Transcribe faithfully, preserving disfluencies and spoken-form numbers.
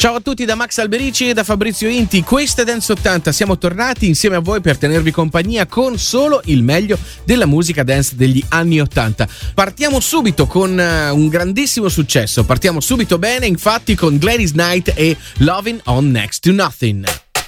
Ciao a tutti da Max Alberici e da Fabrizio Inti, questa è Dance ottanta, siamo tornati insieme a voi per tenervi compagnia con solo il meglio della musica dance degli anni ottanta. Partiamo subito con uh, un grandissimo successo, partiamo subito bene infatti con Gladys Knight e Lovin' on Next to Nothing.